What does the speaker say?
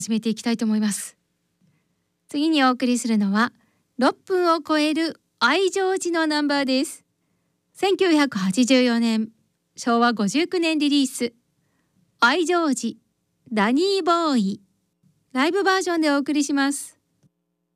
始めていきたいと思います。次にお送りするのは6分を超える愛情寺のナンバーです。1984年昭和59年リリース、愛情寺ダニーボーイ、ライブバージョンでお送りします。